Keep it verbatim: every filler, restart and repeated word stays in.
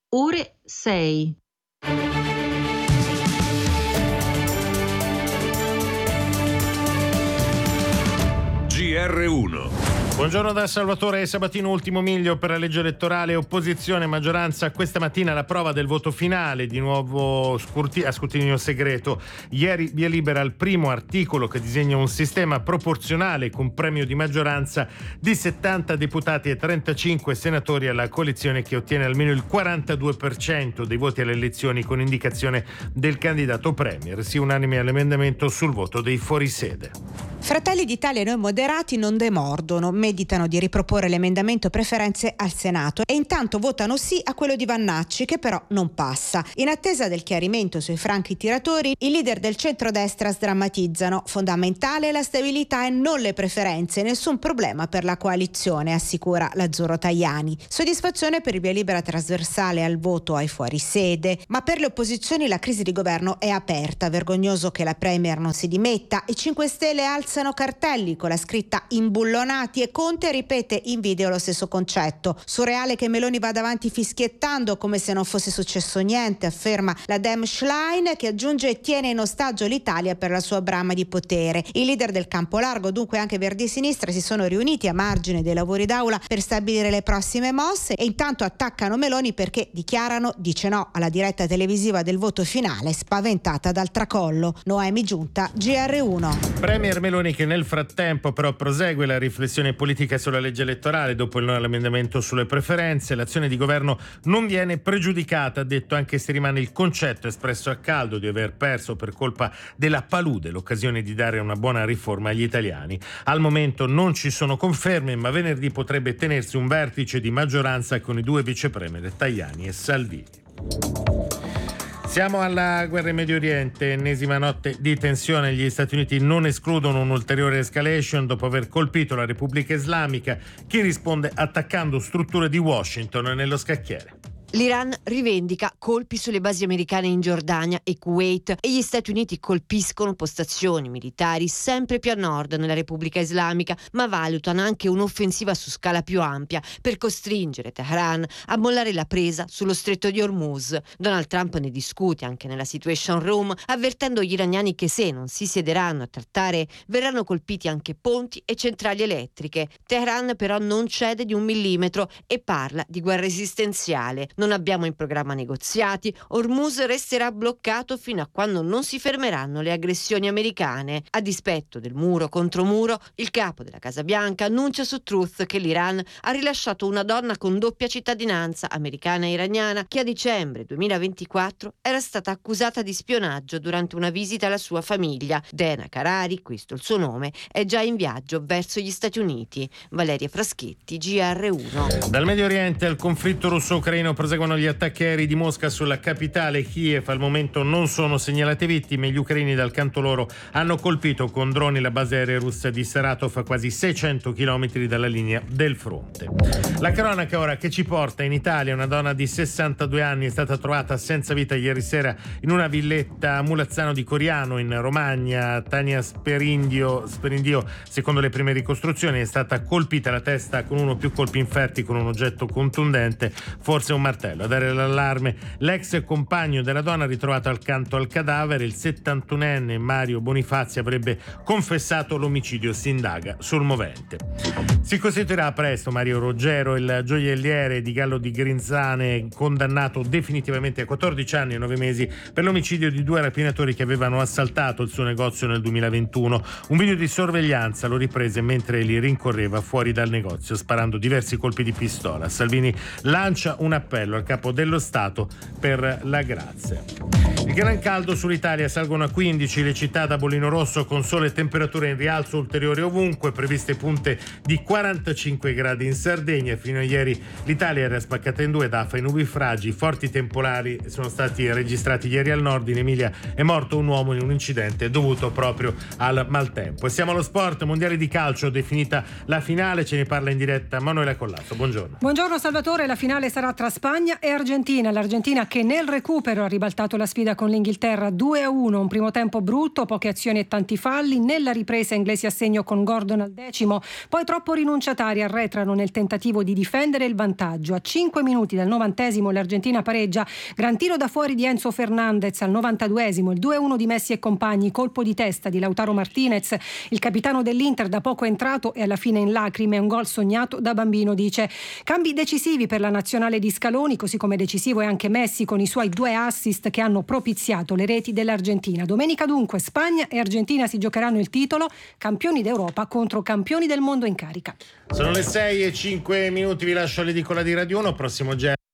Ore sei. G R uno. Buongiorno da Salvatore Sabatino. Ultimo miglio per la legge elettorale, opposizione e maggioranza. Questa mattina la prova del voto finale, di nuovo scruti- a scrutinio segreto. Ieri via libera al primo articolo che disegna un sistema proporzionale con premio di maggioranza di settanta deputati e trentacinque senatori alla coalizione che ottiene almeno il quarantadue per cento dei voti alle elezioni con indicazione del candidato premier. Si unanime all'emendamento sul voto dei fuorisede. Fratelli d'Italia e Noi Moderati non demordono, meditano di riproporre l'emendamento preferenze al Senato e intanto votano sì a quello di Vannacci, che però non passa. In attesa del chiarimento sui franchi tiratori, i leader del centrodestra sdrammatizzano. Fondamentale la stabilità e non le preferenze, nessun problema per la coalizione, assicura l'Azzurro Tajani. Soddisfazione per il via libera trasversale al voto ai fuorisede, ma per le opposizioni la crisi di governo è aperta. Vergognoso che la premier non si dimetta. I cinque Stelle alzano cartelli con la scritta imbullonati e Conte ripete in video lo stesso concetto. Surreale che Meloni vada avanti fischiettando come se non fosse successo niente, afferma la Dem Schlein, che aggiunge e tiene in ostaggio l'Italia per la sua brama di potere. I leader del campo largo, dunque anche Verdi e Sinistra, si sono riuniti a margine dei lavori d'aula per stabilire le prossime mosse e intanto attaccano Meloni perché dichiarano dice no alla diretta televisiva del voto finale, spaventata dal tracollo. Noemi Giunta, G R uno. Premier Meloni che nel frattempo però prosegue la riflessione politica sulla legge elettorale dopo il no all'emendamento sulle preferenze. L'azione di governo non viene pregiudicata, ha detto, anche se rimane il concetto espresso a caldo di aver perso per colpa della palude l'occasione di dare una buona riforma agli italiani. Al momento non ci sono conferme, ma venerdì potrebbe tenersi un vertice di maggioranza con i due vicepremier Tajani e Salvini. Siamo alla guerra in Medio Oriente, ennesima notte di tensione. Gli Stati Uniti non escludono un'ulteriore escalation dopo aver colpito la Repubblica Islamica, che risponde attaccando strutture di Washington nello scacchiere. L'Iran rivendica colpi sulle basi americane in Giordania e Kuwait e gli Stati Uniti colpiscono postazioni militari sempre più a nord nella Repubblica Islamica, ma valutano anche un'offensiva su scala più ampia per costringere Teheran a mollare la presa sullo stretto di Hormuz. Donald Trump ne discute anche nella Situation Room, avvertendo gli iraniani che se non si siederanno a trattare verranno colpiti anche ponti e centrali elettriche. Teheran però non cede di un millimetro e parla di guerra esistenziale. Non abbiamo in programma negoziati, Hormuz resterà bloccato fino a quando non si fermeranno le aggressioni americane. A dispetto del muro contro muro, il capo della Casa Bianca annuncia su Truth che l'Iran ha rilasciato una donna con doppia cittadinanza, americana e iraniana, che a dicembre duemilaventiquattro era stata accusata di spionaggio durante una visita alla sua famiglia. Dena Karari, questo il suo nome, è già in viaggio verso gli Stati Uniti. Valeria Fraschetti, G R uno. Dal Medio Oriente al conflitto russo-ucraino proseguono gli attacchi aerei di Mosca sulla capitale Kiev. Al momento non sono segnalate vittime. Gli ucraini dal canto loro hanno colpito con droni la base aerea russa di Saratov, a quasi seicento chilometri dalla linea del fronte. La cronaca ora che ci porta in Italia. Una donna di sessantadue anni è stata trovata senza vita ieri sera in una villetta a Mulazzano di Coriano in Romagna. Tania Sperindio, Sperindio, secondo le prime ricostruzioni, è stata colpita alla testa con uno o più colpi inferti con un oggetto contundente, forse un martello. A dare l'allarme l'ex compagno della donna ritrovato accanto al cadavere, il settantunenne Mario Bonifazzi, avrebbe confessato l'omicidio. Si indaga sul movente. Si costituirà presto Mario Ruggero, il gioielliere di Gallo di Grinzane, condannato definitivamente a quattordici anni e nove mesi per l'omicidio di due rapinatori che avevano assaltato il suo negozio nel duemilaventuno. Un video di sorveglianza lo riprese mentre li rincorreva fuori dal negozio sparando diversi colpi di pistola. Salvini lancia un appello al capo dello Stato per la grazia. Il gran caldo sull'Italia, salgono a quindici le città da bollino rosso con sole e temperature in rialzo ulteriore ovunque, previste punte di quarantacinque gradi in Sardegna. Fino a ieri l'Italia era spaccata in due da afa e nubifragi. Forti temporali sono stati registrati ieri al nord. In Emilia è morto un uomo in un incidente dovuto proprio al maltempo. E siamo allo sport, mondiali di calcio, definita la finale, ce ne parla in diretta Manuela Collasso. Buongiorno. Buongiorno Salvatore, la finale sarà tra Spagna e Argentina. L'Argentina che nel recupero ha ribaltato la sfida con l'Inghilterra due a uno, un primo tempo brutto, poche azioni e tanti falli. Nella ripresa inglesi a segno con Gordon al decimo, poi troppo rinunciatari, arretrano nel tentativo di difendere il vantaggio. A cinque minuti dal novantesimo l'Argentina pareggia, gran tiro da fuori di Enzo Fernandez al novantaduesimo, il due a uno di Messi e compagni, colpo di testa di Lautaro Martinez, il capitano dell'Inter da poco entrato e alla fine in lacrime, un gol sognato da bambino, dice. Cambi decisivi per la nazionale di Scaloni, così come decisivo è anche Messi con i suoi due assist che hanno propiziato le reti dell'Argentina. Domenica dunque Spagna e Argentina si giocheranno il titolo, campioni d'Europa contro campioni del mondo in carica. Sono le sei e cinque minuti, vi lascio all'edicola di Radio uno, prossimo G R